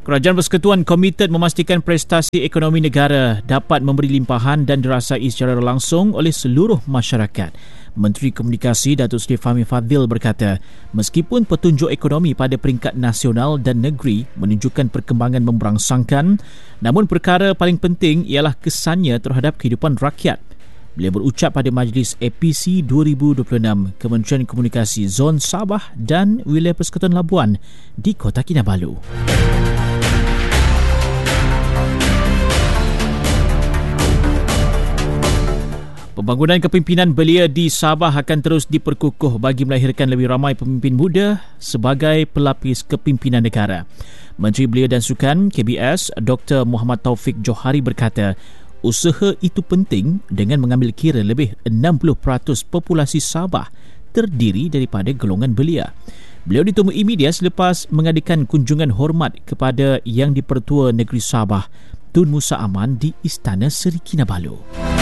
Kerajaan Persekutuan komited memastikan prestasi ekonomi negara dapat memberi limpahan dan dirasai secara langsung oleh seluruh masyarakat. Menteri Komunikasi Datuk Seri Fahmi Fadzil berkata, meskipun petunjuk ekonomi pada peringkat nasional dan negeri menunjukkan perkembangan memberangsangkan, namun perkara paling penting ialah kesannya terhadap kehidupan rakyat. Beliau berucap pada Majlis APC 2026 Kementerian Komunikasi Zon Sabah dan Wilayah Persekutuan Labuan di Kota Kinabalu. Pembangunan kepimpinan belia di Sabah akan terus diperkukuh bagi melahirkan lebih ramai pemimpin muda sebagai pelapis kepimpinan negara. Menteri Belia dan Sukan KBS Dr. Muhammad Taufik Johari berkata, usaha itu penting dengan mengambil kira lebih 60% populasi Sabah terdiri daripada golongan belia. Beliau ditemui media selepas mengadakan kunjungan hormat kepada Yang di-Pertua Negeri Sabah Tun Musa Aman di Istana Seri Kinabalu.